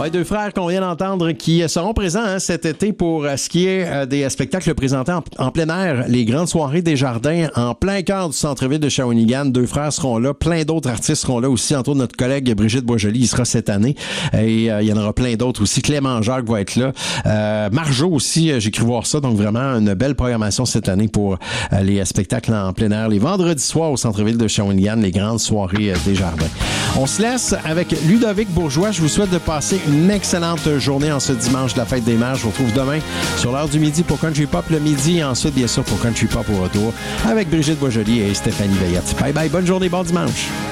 Ouais, deux frères qu'on vient d'entendre qui seront présents cet été pour ce qui est des spectacles présentés en plein air, les grandes soirées des jardins en plein cœur du centre-ville de Shawinigan. Deux frères seront là, plein d'autres artistes seront là aussi, entre autres notre collègue Brigitte Boisjoli, il sera cette année et il y en aura plein d'autres aussi. Clément Jacques va être là. Marjo aussi, j'ai cru voir ça, donc vraiment une belle programmation cette année pour les spectacles en plein air, les vendredis soirs au centre-ville de Shawinigan, les grandes soirées des jardins. On se laisse avec Ludovic Bourgeois. Je vous souhaite de passer une excellente journée en ce dimanche de la fête des mères. Je vous retrouve demain sur l'heure du midi pour Country Pop le midi et ensuite, bien sûr, pour Country Pop au retour avec Brigitte Boisjoli et Stéphanie Veillette. Bye bye, bonne journée, bon dimanche.